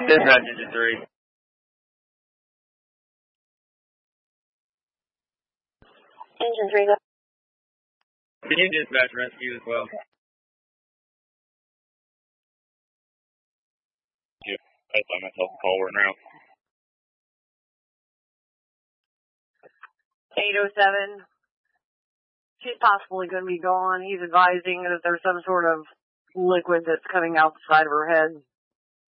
Dispatch engine 3. Engine 3, go. Can you dispatch rescue as well? Yeah, I find myself a call right now. 807. She's possibly going to be gone. He's advising that there's some sort of liquid that's coming out the side of her head.